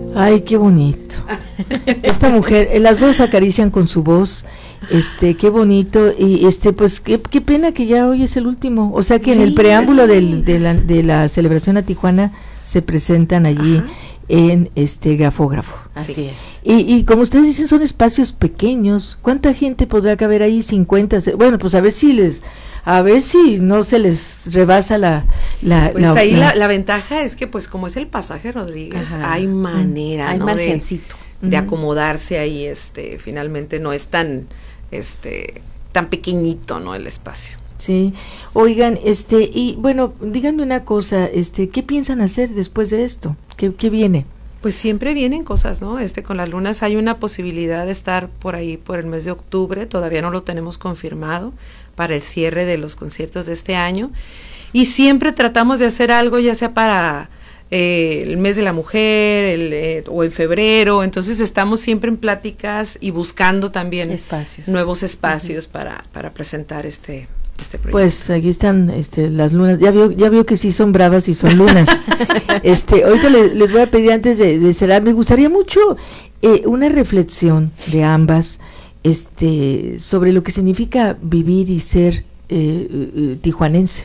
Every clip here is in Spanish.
Ay, qué bonito. Esta mujer, las dos acarician con su voz, qué bonito, y pues qué pena que ya hoy es el último. O sea que en el preámbulo de la celebración a Tijuana se presentan allí. Ajá. En grafógrafo. Así es. Y como ustedes dicen, son espacios pequeños. ¿Cuánta gente podrá caber ahí? 50. Bueno, pues a ver si no se les rebasa la ventaja es que, pues, como es el Pasaje Rodríguez, ajá, hay manera, hay ¿no? margencito de acomodarse ahí, finalmente no es tan pequeñito, ¿no? El espacio. Sí. Oigan, y bueno, díganme una cosa, ¿qué piensan hacer después de esto? ¿Qué viene? Pues siempre vienen cosas, ¿no? Con las lunas hay una posibilidad de estar por ahí por el mes de octubre, todavía no lo tenemos confirmado para el cierre de los conciertos de este año, y siempre tratamos de hacer algo, ya sea para el mes de la mujer, o en febrero, entonces estamos siempre en pláticas y buscando también nuevos espacios para presentar este proyecto. Pues aquí están las lunas, ya vio que sí son bravas y son lunas. Ahorita les voy a pedir antes de cerrar, me gustaría mucho una reflexión de ambas sobre lo que significa vivir y ser tijuanense.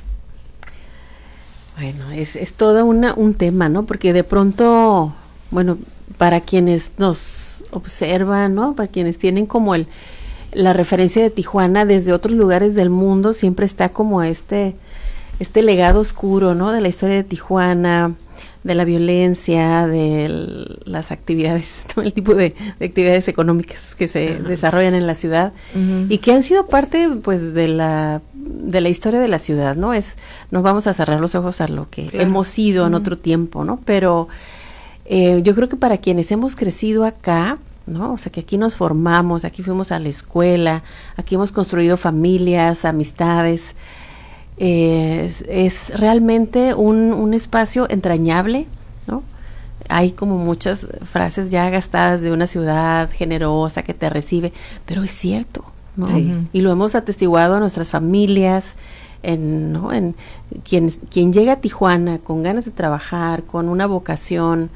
Bueno, es todo un tema, ¿no? Porque de pronto, bueno, para quienes nos observan, ¿no? Para quienes tienen como la referencia de Tijuana desde otros lugares del mundo, siempre está como este legado oscuro, ¿no? De la historia de Tijuana, de la violencia, de las actividades, todo el tipo de actividades económicas que se desarrollan en la ciudad, y que han sido parte, pues, de la historia de la ciudad, ¿no? Nos vamos a cerrar los ojos a lo que hemos sido en otro tiempo, ¿no? Pero yo creo que para quienes hemos crecido acá, ¿no? O sea, que aquí nos formamos, aquí fuimos a la escuela, aquí hemos construido familias, amistades, es realmente un espacio entrañable, ¿no? Hay como muchas frases ya gastadas de una ciudad generosa que te recibe, pero es cierto, ¿no? Sí. Y lo hemos atestiguado a nuestras familias, en quien llega a Tijuana con ganas de trabajar, con una vocación,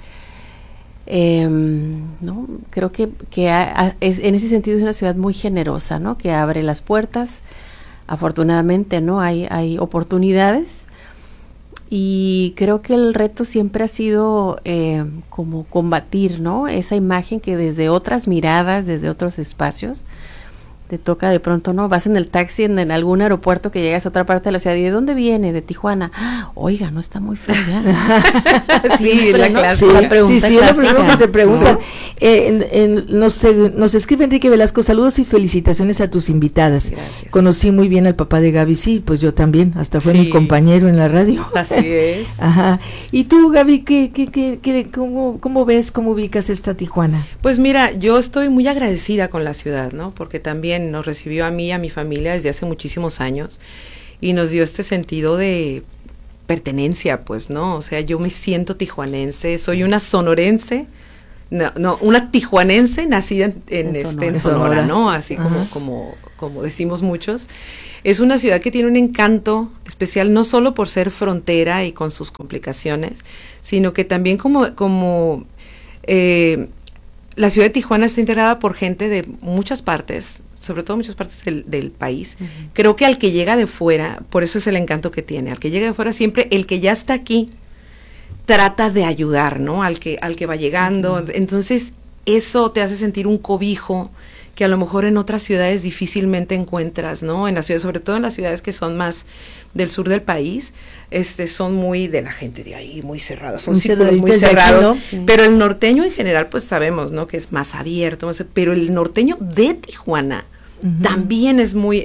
¿no? Creo que en ese sentido es una ciudad muy generosa, ¿no? Que abre las puertas, afortunadamente, ¿no? Hay oportunidades, y creo que el reto siempre ha sido como combatir, ¿no? Esa imagen que desde otras miradas, desde otros espacios, te toca de pronto, ¿no? Vas en el taxi en algún aeropuerto que llegas a otra parte de la ciudad, ¿y de dónde viene? De Tijuana. Oiga, no está muy feo ya. Sí, la clase. Sí, la pregunta sí, es lo primero que te preguntan. Nos escribe Enrique Velasco, saludos y felicitaciones a tus invitadas. Gracias. Conocí muy bien al papá de Gaby, sí, pues yo también, hasta fue mi compañero en la radio. Así es. Ajá. ¿Y tú, Gaby, cómo ves, cómo ubicas esta Tijuana? Pues mira, yo estoy muy agradecida con la ciudad, ¿no? Porque también nos recibió a mí y a mi familia desde hace muchísimos años y nos dio este sentido de pertenencia, pues, ¿no? O sea, yo me siento tijuanense, soy una sonorense, una tijuanense nacida en Sonora, ¿no? Así como decimos muchos. Es una ciudad que tiene un encanto especial, no solo por ser frontera y con sus complicaciones, sino que también como la ciudad de Tijuana está integrada por gente de muchas partes, sobre todo muchas partes del país. Creo que al que llega de fuera, por eso es el encanto que tiene, al que llega de fuera siempre, el que ya está aquí trata de ayudar, ¿no? Al que va llegando. Entonces, eso te hace sentir un cobijo que a lo mejor en otras ciudades difícilmente encuentras, ¿no? En las ciudades, sobre todo en las ciudades que son más del sur del país, son muy de la gente de ahí, muy cerrados, son círculos muy cerrados, aquí, ¿no? Pero el norteño en general, pues sabemos, ¿no? Que es más abierto, pero el norteño de Tijuana también es muy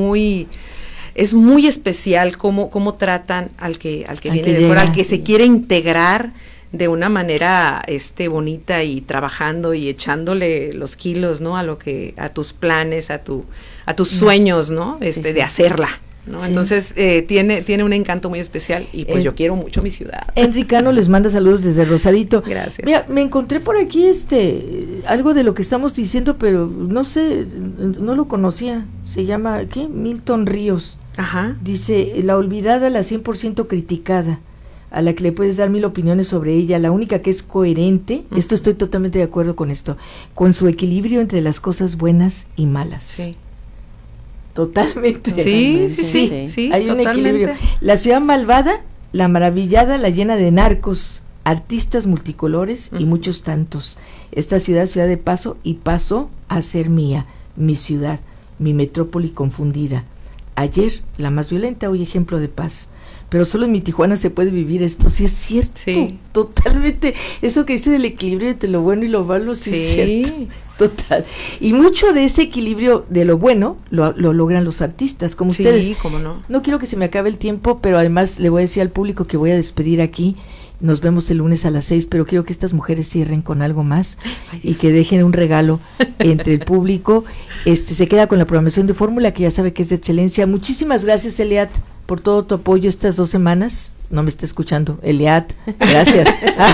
especial cómo tratan al que viene de fuera, al que se quiere integrar de una manera bonita y trabajando y echándole los kilos, ¿no? A tus planes, a tus sueños, ¿no? De hacerla, ¿no? Sí. Entonces tiene un encanto muy especial y pues yo quiero mucho mi ciudad. Enricano les manda saludos desde Rosarito. Gracias. Mira, me encontré por aquí algo de lo que estamos diciendo, pero no sé, no lo conocía. Se llama ¿qué? Milton Ríos. Ajá. Dice, la olvidada, la 100% criticada. a la que le puedes dar 1000 opiniones sobre ella, la única que es coherente, esto estoy totalmente de acuerdo con esto, con su equilibrio entre las cosas buenas y malas. Sí. Totalmente. Sí, hay un equilibrio. La ciudad malvada, la maravillada, la llena de narcos, artistas multicolores y muchos tantos. Esta ciudad de paso y paso a ser mía, mi ciudad, mi metrópoli confundida. Ayer, la más violenta, hoy ejemplo de paz. Pero solo en mi Tijuana se puede vivir esto, sí es cierto, sí. Totalmente, eso que dice del equilibrio entre lo bueno y lo malo, sí es cierto, total, y mucho de ese equilibrio de lo bueno lo logran los artistas, como ustedes. Sí, cómo no. No quiero que se me acabe el tiempo, pero además le voy a decir al público que voy a despedir aquí, nos vemos el lunes a las 6, pero quiero que estas mujeres cierren con algo más. Ay, y que dejen un regalo entre el público. Se queda con la programación de Fórmula, que ya sabe que es de excelencia. Muchísimas gracias, Eliat, por todo tu apoyo estas 2 semanas. No me está escuchando, Eliat, gracias.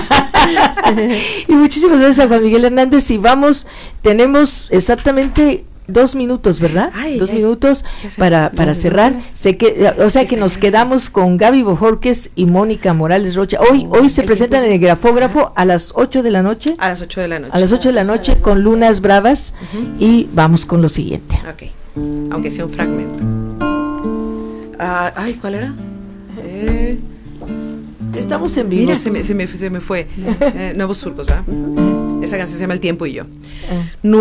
Y muchísimas gracias a Juan Miguel Hernández. Y vamos, tenemos exactamente 2 minutos, ¿verdad? 2 minutos para cerrar. Que nos quedamos con Gaby Bojorquez y Mónica Morales Rocha. Hoy se presentan en el Grafógrafo a las 8 de la noche. A las 8 de la noche. A las 8 de la noche con Lunas Bravas. Y vamos con lo siguiente. Ok, aunque sea un fragmento. ¿Cuál era? Estamos en vivo. Mira, se me fue. Nuevos Surcos, ¿verdad? Esa canción se llama El Tiempo y Yo.